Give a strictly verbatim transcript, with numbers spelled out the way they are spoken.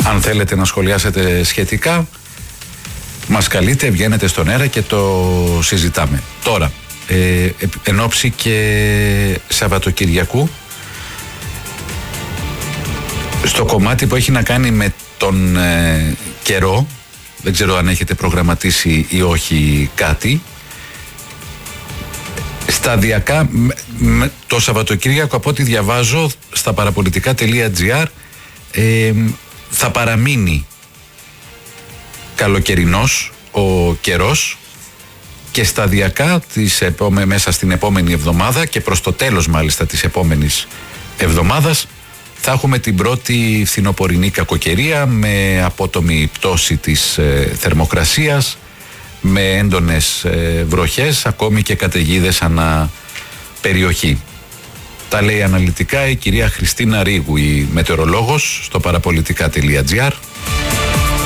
Αν θέλετε να σχολιάσετε σχετικά, μας καλείτε, βγαίνετε στον αέρα και το συζητάμε. Τώρα, ε, εν ώψη και Σαββατοκυριακού, στο κομμάτι που έχει να κάνει με τον ε, καιρό, δεν ξέρω αν έχετε προγραμματίσει ή όχι κάτι, σταδιακά με, το Σαββατοκύριακο, από ό,τι διαβάζω στα παραπολιτικά τελεία τζι άρ, ε, θα παραμείνει καλοκαιρινός ο καιρός και σταδιακά τις επόμε, μέσα στην επόμενη εβδομάδα και προς το τέλος μάλιστα της επόμενης εβδομάδας θα έχουμε την πρώτη φθινοπορεινή κακοκαιρία με απότομη πτώση της ε, θερμοκρασίας, με έντονες ε, βροχές, ακόμη και καταιγίδες ανά περιοχή. Τα λέει αναλυτικά η κυρία Χριστίνα Ρίγου, η μετεωρολόγος, στο παραπολιτικά τελεία τζι άρ.